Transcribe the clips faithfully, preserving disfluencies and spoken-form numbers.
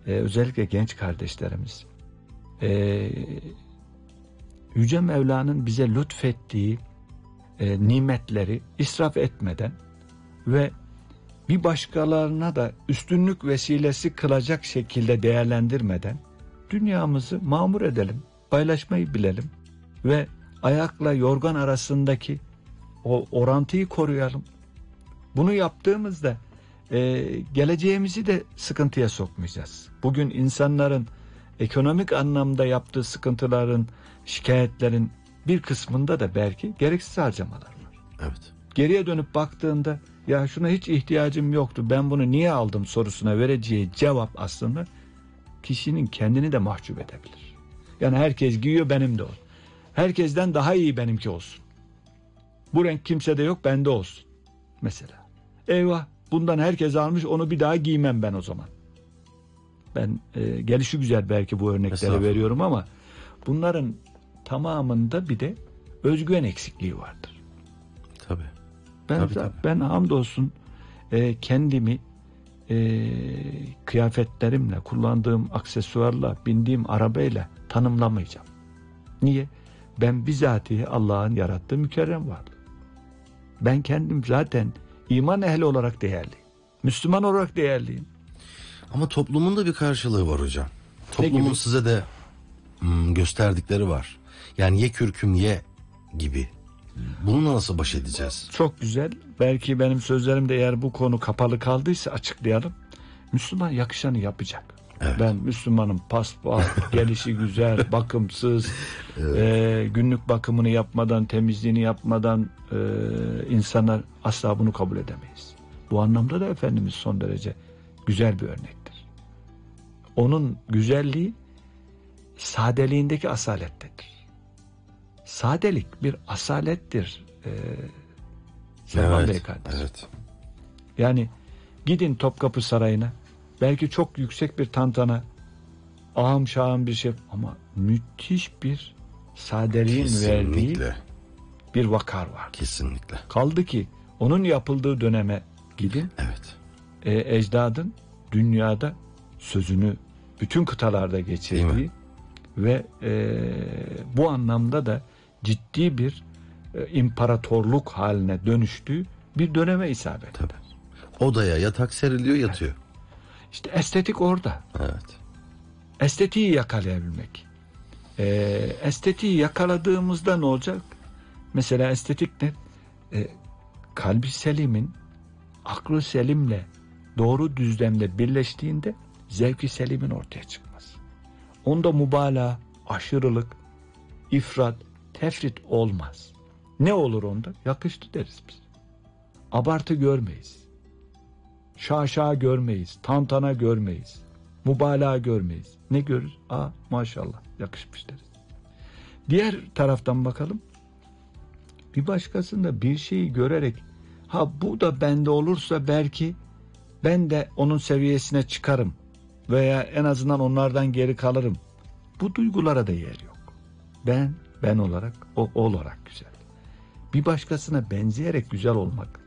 e, özellikle genç kardeşlerimiz e, Yüce Mevla'nın bize lütfettiği e, nimetleri israf etmeden ve bir başkalarına da üstünlük vesilesi kılacak şekilde değerlendirmeden dünyamızı mamur edelim, paylaşmayı bilelim ve ayakla yorgan arasındaki o orantıyı koruyalım. Bunu yaptığımızda e, geleceğimizi de sıkıntıya sokmayacağız. Bugün insanların ekonomik anlamda yaptığı sıkıntıların, şikayetlerin bir kısmında da belki gereksiz harcamalar var. Evet. Geriye dönüp baktığında ya şuna hiç ihtiyacım yoktu, ben bunu niye aldım sorusuna vereceği cevap aslında kişinin kendini de mahcup edebilir. Yani herkes giyiyor, benim de olsun. Herkesten daha iyi benimki olsun. Bu renk kimsede yok, bende olsun. Mesela. Eyvah, bundan herkes almış, onu bir daha giymem ben o zaman. Ben e, gelişigüzel belki bu örnekleri veriyorum ama bunların tamamında bir de özgüven eksikliği vardır. Tabii. Ben, tabii, tabii. ben hamdolsun e, kendimi e, kıyafetlerimle, kullandığım aksesuarla, bindiğim arabayla tanımlamayacağım. Niye? Ben bizatihi Allah'ın yarattığı mükerrem varlık. Ben kendim zaten iman ehli olarak değerliyim. Müslüman olarak değerliyim. Ama toplumun da bir karşılığı var hocam. Toplumun size de hmm, gösterdikleri var. Yani ye kürküm ye gibi. Bununla nasıl baş edeceğiz? Çok güzel. Belki benim sözlerimde eğer bu konu kapalı kaldıysa açıklayalım. Müslüman yakışanı yapacak. Evet. Ben Müslümanım, paspas, gelişi güzel, bakımsız, evet. e, günlük bakımını yapmadan, temizliğini yapmadan e, insanlar asla bunu kabul edemeyiz. Bu anlamda da Efendimiz son derece güzel bir örnektir. Onun güzelliği sadeliğindeki asalettedir. Sadelik bir asalettir. E, Selman evet, Bey kardeşim. Evet. Yani gidin Topkapı Sarayı'na, belki çok yüksek bir tantana, ağam şahım bir şey ama müthiş bir sadeliğin Kesinlikle. verdiği bir vakar var. Kesinlikle. Kaldı ki onun yapıldığı döneme gidin. Evet. E, ecdadın dünyada sözünü bütün kıtalarda geçirdiği ve e, bu anlamda da ciddi bir e, imparatorluk haline dönüştüğü bir döneme isabet eder. Odaya yatak seriliyor, yatıyor. Evet. İşte estetik orada. Evet. Estetiği yakalayabilmek. Ee, estetiği yakaladığımızda ne olacak? Mesela estetik ne? Ee, kalbi selimin aklı selimle doğru düzlemde birleştiğinde zevki selimin ortaya çıkmaz. Onda mübalağa, aşırılık, ifrat, tefrit olmaz. Ne olur onda? Yakıştı deriz biz. Abartı görmeyiz. Şaşa görmeyiz, tantana görmeyiz, mübalağa görmeyiz. Ne görürüz? Aa maşallah yakışmış deriz. Diğer taraftan bakalım. Bir başkasında bir şeyi görerek ha bu da bende olursa belki ben de onun seviyesine çıkarım veya en azından onlardan geri kalırım. Bu duygulara da yer yok. Ben, ben olarak, o olarak güzel. Bir başkasına benzeyerek güzel olmak,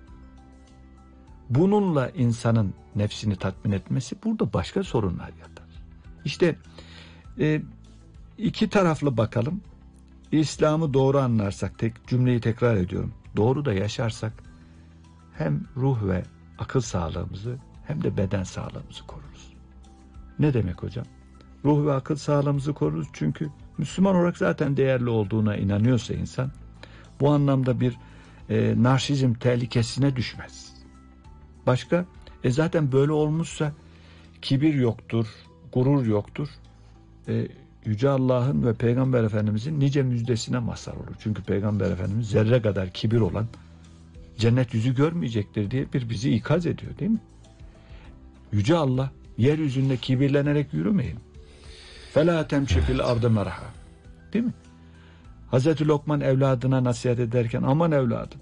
bununla insanın nefsini tatmin etmesi, burada başka sorunlar yatar. İşte e, iki taraflı bakalım. İslam'ı doğru anlarsak, tek cümleyi tekrar ediyorum, doğru da yaşarsak hem ruh ve akıl sağlığımızı hem de beden sağlığımızı koruruz. Ne demek hocam? Ruh ve akıl sağlığımızı koruruz çünkü Müslüman olarak zaten değerli olduğuna inanıyorsa insan, bu anlamda bir e, narsizm tehlikesine düşmez. Başka, e zaten böyle olmuşsa kibir yoktur, gurur yoktur. E, Yüce Allah'ın ve Peygamber Efendimizin nice müjdesine mazhar olur. Çünkü Peygamber Efendimiz zerre kadar kibir olan cennet yüzü görmeyecektir diye bir bizi ikaz ediyor, değil mi? Yüce Allah yeryüzünde kibirlenerek yürümeyin. فَلَا تَمْشِ فِي الْاَرْضِ مَرَحًا. Değil mi? Hazreti Lokman evladına nasihat ederken aman evladım,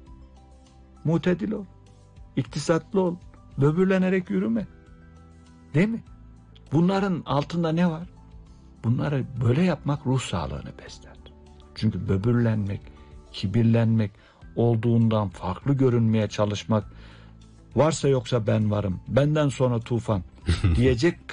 mutedil ol, iktisatlı ol, böbürlenerek yürüme. Değil mi? Bunların altında ne var? Bunları böyle yapmak ruh sağlığını besler. Çünkü böbürlenmek, kibirlenmek, olduğundan farklı görünmeye çalışmak, varsa yoksa ben varım, benden sonra tufan diyecek